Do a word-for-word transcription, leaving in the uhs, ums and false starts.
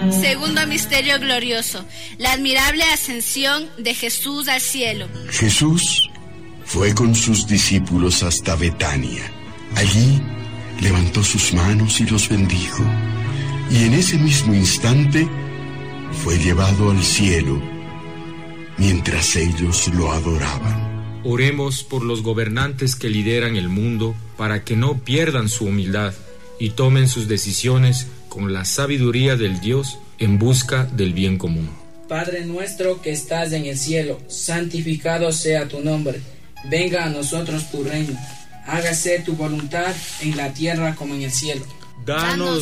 Segundo misterio glorioso, la admirable ascensión de Jesús al cielo. Jesús fue con sus discípulos hasta Betania. Allí levantó sus manos y los bendijo. Y en ese mismo instante fue llevado al cielo mientras ellos lo adoraban. Oremos por los gobernantes que lideran el mundo para que no pierdan su humildad y tomen sus decisiones con la sabiduría del Dios en busca del bien común. Padre nuestro que estás en el cielo, santificado sea tu nombre. Venga a nosotros tu reino. Hágase tu voluntad en la tierra como en el cielo. Danos